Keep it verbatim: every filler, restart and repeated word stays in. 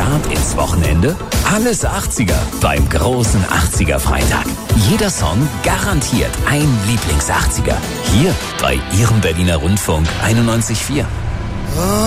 Start ins Wochenende? Alles achtziger beim großen achtziger-Freitag. Jeder Song garantiert ein Lieblings-achtziger. Hier bei Ihrem Berliner Rundfunk einundneunzig Komma vier.